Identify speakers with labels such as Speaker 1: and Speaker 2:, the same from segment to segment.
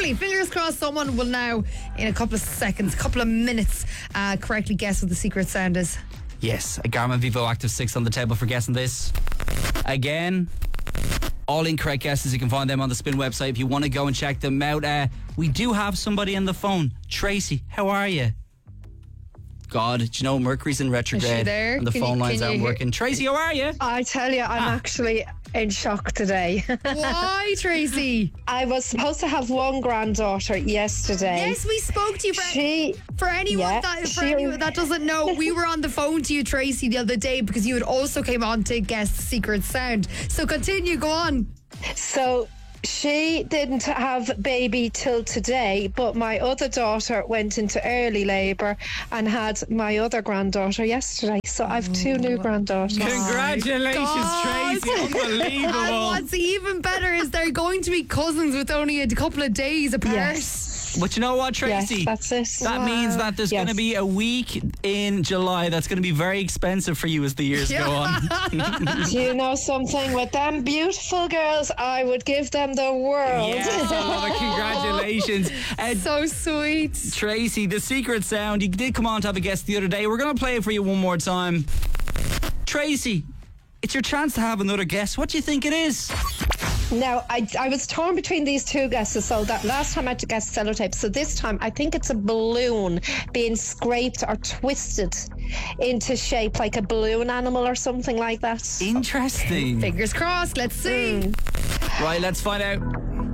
Speaker 1: hopefully, fingers crossed, someone will now, in a couple of seconds, a couple of minutes, correctly guess what the secret sound is.
Speaker 2: Yes, a Garmin Vivo Active 6 on the table for guessing this. Again, all incorrect guesses. You can find them on the Spin website if you want to go and check them out. We do have somebody on the phone. Tracy, how are you? God, do you know Mercury's in retrograde?
Speaker 1: Is she there?
Speaker 2: And the phone lines aren't working. Tracy, how are you?
Speaker 3: I tell you, I'm actually in shock today.
Speaker 1: Why, Tracy?
Speaker 3: I was supposed to have one granddaughter yesterday.
Speaker 1: Yes, we spoke to you. For anyone that doesn't know, we were on the phone to you, Tracy, the other day because you had also came on to guess the secret sound. So continue, go on.
Speaker 3: So she didn't have baby till today, but my other daughter went into early labour and had my other granddaughter yesterday. So I've two new granddaughters.
Speaker 2: Congratulations, Tracy. Unbelievable.
Speaker 1: And what's even better is they're going to be cousins with only a couple of days apart.
Speaker 3: Yes.
Speaker 2: But you know what, Tracy?
Speaker 3: Yes, that's it.
Speaker 2: That means that there's going to be a week in July that's going to be very expensive for you as the years go on.
Speaker 3: Do you know something? With them beautiful girls, I would give them the world.
Speaker 2: Yes, I love it. Congratulations.
Speaker 1: So sweet.
Speaker 2: Tracy, the secret sound. You did come on to have a guest the other day. We're going to play it for you one more time. Tracy, it's your chance to have another guess. What do you think it is?
Speaker 3: Now, I was torn between these two guesses. So that last time I had to guess sellotape. So this time, I think it's a balloon being scraped or twisted into shape, like a balloon animal or something like that.
Speaker 2: Interesting.
Speaker 1: Fingers crossed. Let's see.
Speaker 2: Right, let's find out.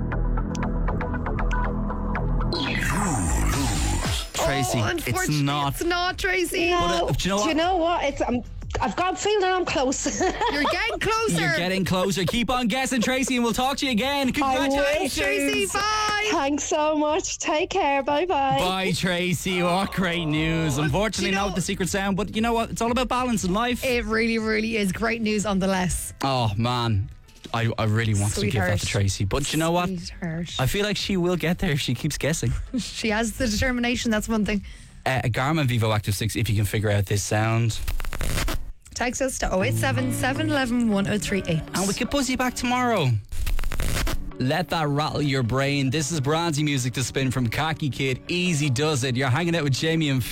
Speaker 2: Tracy, it's not.
Speaker 1: It's not, Tracy.
Speaker 3: No.
Speaker 2: But, do you know what?
Speaker 3: It's I've got a feeling I'm close.
Speaker 1: You're getting closer.
Speaker 2: You're getting closer. Keep on guessing, Tracy, and we'll talk to you again. Congratulations.
Speaker 1: Tracy, bye.
Speaker 3: Thanks so much. Take care. Bye-bye.
Speaker 2: Bye, Tracy. What great news. Unfortunately, not with the secret sound, but you know what? It's all about balance in life.
Speaker 1: It really, really is. Great news nonetheless.
Speaker 2: Oh, man. I really want to give that to Tracy. But you know what?
Speaker 1: Sweetheart.
Speaker 2: I feel like she will get there if she keeps guessing.
Speaker 1: She has the determination, that's one thing.
Speaker 2: A Garmin Vivo Active 6, if you can figure out this sound.
Speaker 1: Text us to 087 711 1038.
Speaker 2: And we could buzz you back tomorrow. Let that rattle your brain. This is Bronzy music to spin from Khaki Kid. Easy does it. You're hanging out with Jamie and